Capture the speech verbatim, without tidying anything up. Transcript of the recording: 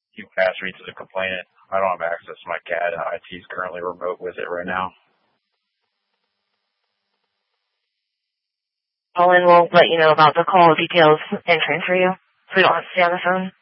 you pass me to the complainant. I don't have access to my C A D. I T is currently remote with it right now. Colin will let you know about the call details and transfer you, so we don't have to stay on the phone.